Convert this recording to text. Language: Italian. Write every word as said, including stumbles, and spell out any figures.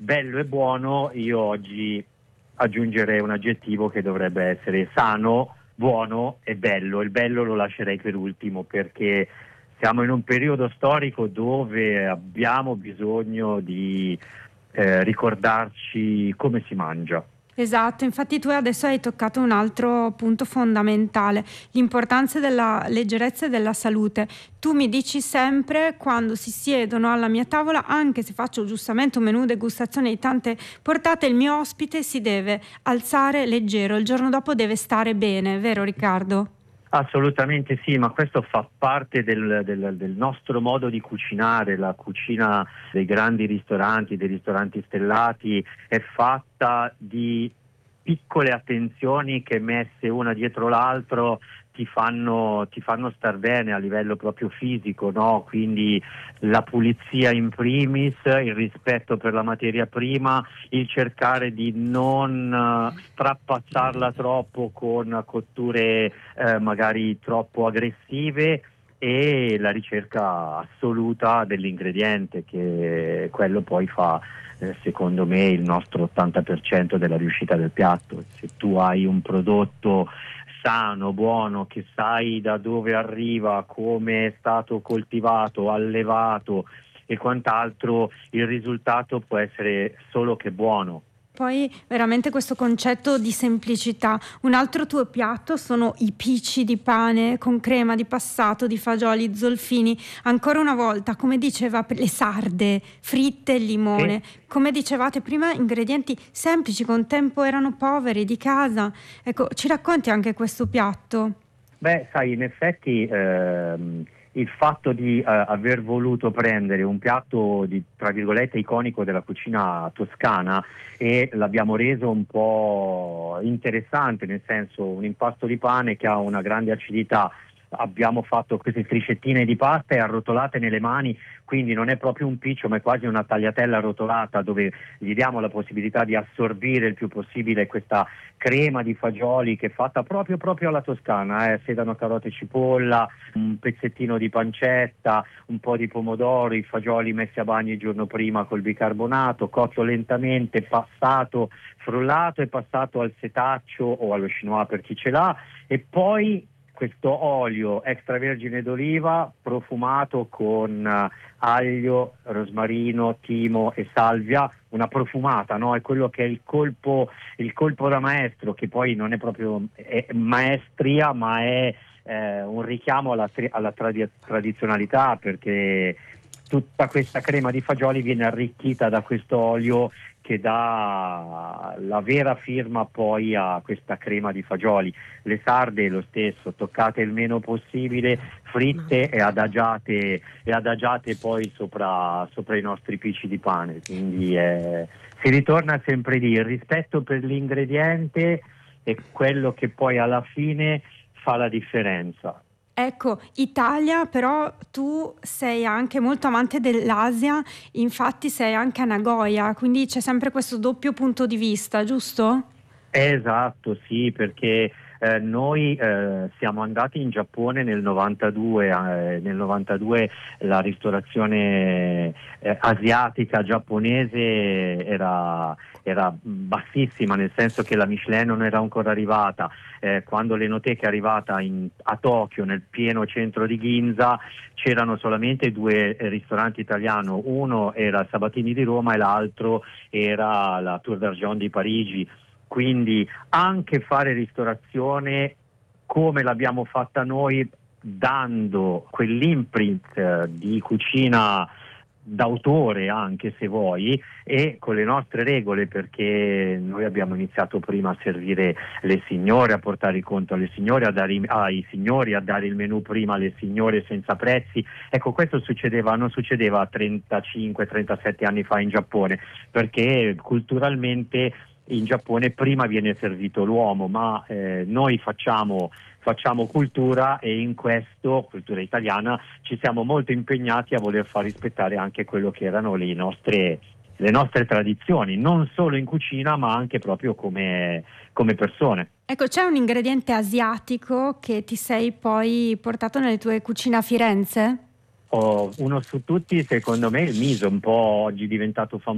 bello e buono, io oggi aggiungerei un aggettivo che dovrebbe essere sano, buono e bello. Il bello lo lascerei per ultimo, perché siamo in un periodo storico dove abbiamo bisogno di eh, ricordarci come si mangia. Esatto, infatti tu adesso hai toccato un altro punto fondamentale, l'importanza della leggerezza e della salute. Tu mi dici sempre, quando si siedono alla mia tavola, anche se faccio giustamente un menù degustazione di tante portate, il mio ospite si deve alzare leggero, il giorno dopo deve stare bene, vero Riccardo? Assolutamente sì, ma questo fa parte del, del, del nostro modo di cucinare. La cucina dei grandi ristoranti, dei ristoranti stellati, è fatta di piccole attenzioni che, messe una dietro l'altro, ti fanno, ti fanno star bene a livello proprio fisico, no? Quindi la pulizia in primis, il rispetto per la materia prima, il cercare di non eh, strapazzarla troppo con cotture eh, magari troppo aggressive, e la ricerca assoluta dell'ingrediente, che quello poi fa eh, secondo me il nostro ottanta per cento della riuscita del piatto. Se tu hai un prodotto sano, buono, che sai da dove arriva, come è stato coltivato, allevato e quant'altro, il risultato può essere solo che buono. Poi veramente questo concetto di semplicità. Un altro tuo piatto sono i pici di pane con crema di passato, di fagioli, zolfini. Ancora una volta, come diceva le sarde, fritte e limone. Sì. Come dicevate prima, ingredienti semplici, con tempo erano poveri, di casa. Ecco, ci racconti anche questo piatto? Beh, sai, in effetti ehm, il fatto di eh, aver voluto prendere un piatto di, tra virgolette, iconico della cucina toscana, e l'abbiamo reso un po' interessante, nel senso, un impasto di pane che ha una grande acidità. Abbiamo fatto queste striscettine di pasta e arrotolate nelle mani, quindi non è proprio un piccio, ma è quasi una tagliatella arrotolata, dove gli diamo la possibilità di assorbire il più possibile questa crema di fagioli, che è fatta proprio proprio alla toscana, eh, sedano, carote, cipolla, un pezzettino di pancetta, un po' di pomodoro, i fagioli messi a bagno il giorno prima col bicarbonato, cotto lentamente, passato, frullato e passato al setaccio o allo chinois per chi ce l'ha, e poi questo olio extravergine d'oliva profumato con uh, aglio, rosmarino, timo e salvia, una profumata, no? È quello che è il colpo, il colpo da maestro, che poi non è proprio è maestria, ma è eh, un richiamo alla, alla tradi- tradizionalità, perché tutta questa crema di fagioli viene arricchita da questo olio, che dà la vera firma poi a questa crema di fagioli. Le sarde lo stesso, toccate il meno possibile, fritte e adagiate, e adagiate poi sopra, sopra i nostri pici di pane. Quindi eh, si ritorna sempre lì, il rispetto per l'ingrediente è quello che poi alla fine fa la differenza. Ecco, Italia, però tu sei anche molto amante dell'Asia, infatti sei anche a Nagoya, quindi c'è sempre questo doppio punto di vista, giusto? Esatto, sì, perché eh, noi eh, siamo andati in Giappone nel novantadue, eh, nel novantadue la ristorazione eh, asiatica giapponese era, era bassissima, nel senso che la Michelin non era ancora arrivata. Eh, quando l'Enoteca è arrivata in, a Tokyo, nel pieno centro di Ginza, c'erano solamente due eh, ristoranti italiani, uno era il Sabatini di Roma e l'altro era la Tour d'Argent di Parigi. Quindi anche fare ristorazione come l'abbiamo fatta noi, dando quell'imprint eh, di cucina d'autore, anche se vuoi, e con le nostre regole, perché noi abbiamo iniziato prima a servire le signore, a portare il conto alle signore, a dare i, ai signori, a dare il menù prima alle signore senza prezzi. Ecco, questo succedeva, non succedeva trentacinque trentasette anni fa in Giappone, perché culturalmente in Giappone prima viene servito l'uomo, ma eh, noi facciamo, facciamo cultura, e in questo, cultura italiana, ci siamo molto impegnati a voler far rispettare anche quello che erano le nostre, le nostre tradizioni, non solo in cucina ma anche proprio come, come persone. Ecco, c'è un ingrediente asiatico che ti sei poi portato nelle tue cucine a Firenze? Oh, uno su tutti, secondo me, il miso, un po' oggi diventato famoso